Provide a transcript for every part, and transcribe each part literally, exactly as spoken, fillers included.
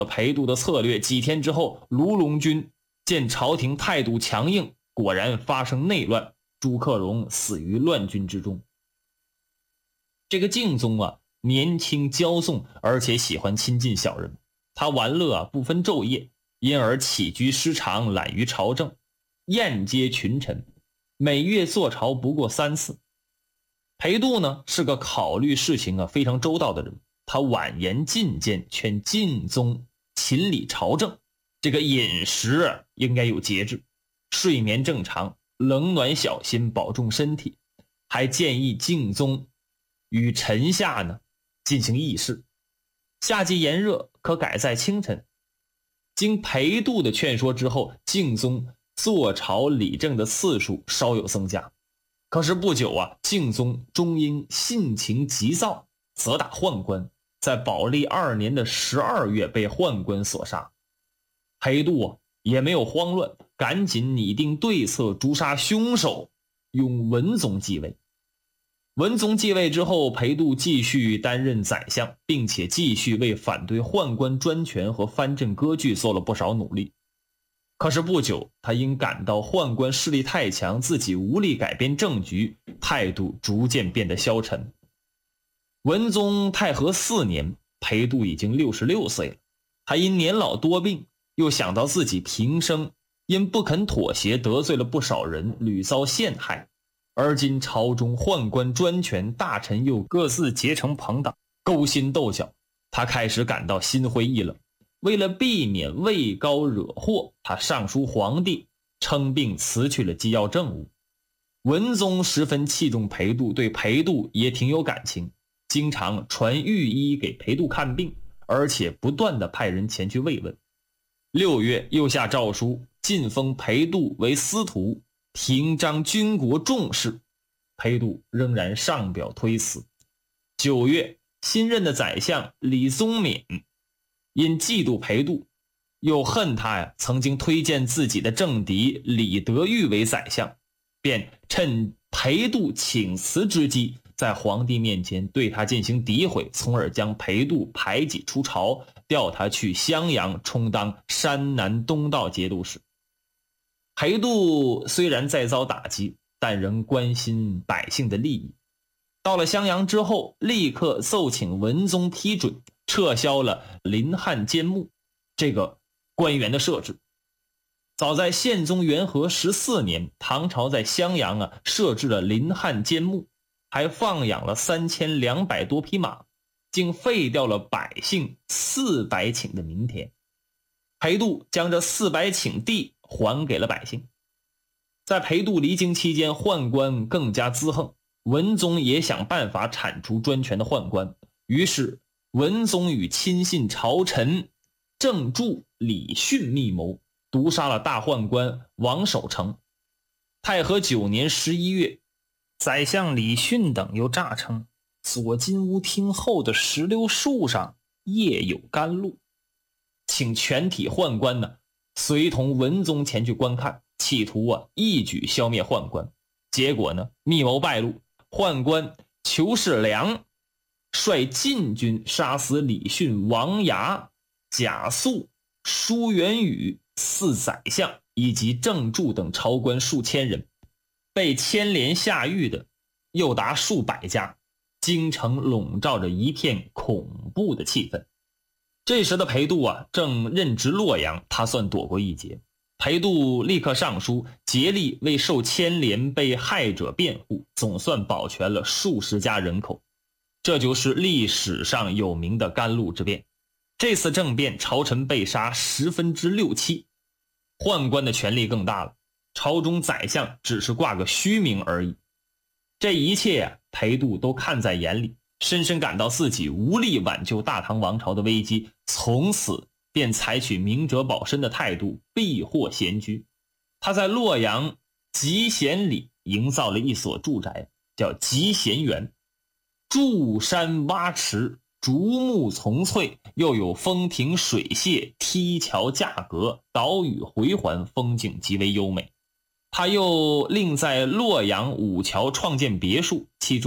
裴度的策略，几天之后，卢龙军见朝廷态度强硬，果然发生内乱，朱克融死于乱军之中。这个敬宗啊，年轻骄纵，而且喜欢亲近小人，他玩乐啊不分昼夜，因而起居失常，懒于朝政，厌接群臣，每月坐朝不过三次。裴度呢是个考虑事情啊非常周到的人，他婉言进谏，劝敬宗勤理朝政，这个饮食应该有节制，睡眠正常，冷暖小心，保重身体，还建议敬宗与臣下呢进行议事，夏季炎热可改在清晨。经裴度的劝说之后，敬宗坐朝理政的次数稍有增加。可是不久啊，敬宗终因性情急躁，责打宦官，在宝历二年的十二月被宦官所杀。裴度啊也没有慌乱，赶紧拟定对策诛杀凶手，用文宗继位。文宗继位之后，裴度继续担任宰相，并且继续为反对宦官专权和藩镇割据做了不少努力。可是不久，他因感到宦官势力太强，自己无力改变政局，态度逐渐变得消沉。文宗太和四年，裴度已经六十六岁了，他因年老多病，又想到自己平生因不肯妥协得罪了不少人，屡遭陷害，而今朝中宦官专权，大臣又各自结成朋党，勾心斗角，他开始感到心灰意冷。为了避免位高惹祸，他上书皇帝，称病辞去了机要政务。文宗十分器重裴度，对裴度也挺有感情，经常传御医给裴度看病，而且不断地派人前去慰问。六月又下诏书，晋封裴度为司徒，平章军国重事。裴度仍然上表推辞。九月，新任的宰相李宗勉因嫉妒裴度，又恨他呀曾经推荐自己的政敌李德裕为宰相，便趁裴度请辞之机，在皇帝面前对他进行诋毁，从而将裴度排挤出朝，调他去襄阳充当山南东道节度使。裴度虽然再遭打击，但仍关心百姓的利益。到了襄阳之后，立刻奏请文宗批准，撤销了临汉监牧这个官员的设置。早在宪宗元和十四年，唐朝在襄阳啊设置了临汉监牧，还放养了三千两百多匹马，竟废掉了百姓四百顷的民田。裴度将这四百顷地还给了百姓。在裴度离京期间，宦官更加滋横，文宗也想办法铲除专权的宦官，于是文宗与亲信朝臣郑注、李训密谋，毒杀了大宦官王守成。太和九年十一月，宰相李训等又诈称左金屋厅后的石榴树上叶有甘露，请全体宦官呢随同文宗前去观看，企图啊一举消灭宦官。结果呢密谋败露，宦官裘世良率禁军杀死李训、王牙、贾肃、舒元宇四宰相以及郑注等朝官数千人，被牵连下狱的又达数百家，京城笼罩着一片恐怖的气氛。这时的裴度啊正任职洛阳，他算躲过一劫。裴度立刻上书，竭力为受牵连被害者辩护，总算保全了数十家人口。这就是历史上有名的甘露之变。这次政变，朝臣被杀十分之六七，宦官的权力更大了，朝中宰相只是挂个虚名而已。这一切啊，裴度都看在眼里，深深感到自己无力挽救大唐王朝的危机，从此便采取明哲保身的态度，避祸闲居。他在洛阳集贤里营造了一所住宅，叫集贤园，筑山挖池，竹木丛翠，又有风亭水榭、梯桥架阁，岛屿回环，风景极为优美。他又另在洛阳五桥创建别墅，其中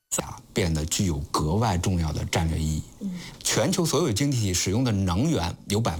变得具有格外重要的战略意义。全球所有经济体使用的能源有百分。